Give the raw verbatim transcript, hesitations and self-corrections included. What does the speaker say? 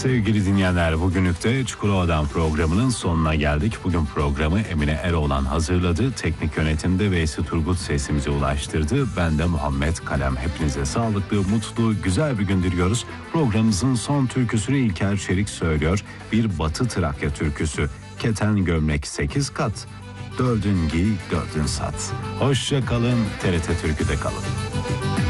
Sevgili dinleyenler, bugünlük de Çukurova'dan programının sonuna geldik. Bugün programı Emine Eroğlan hazırladı. Teknik yönetimde Veysi Turgut sesimize ulaştırdı. Ben de Muhammed Kalem. Hepinize sağlıklı, mutlu, güzel bir gün diliyoruz. Programımızın son türküsünü İlker Çelik söylüyor. Bir Batı Trakya türküsü. Keten gömlek sekiz kat, dördün giy, dördün sat. Hoşça kalın, T R T Türkü'de kalın.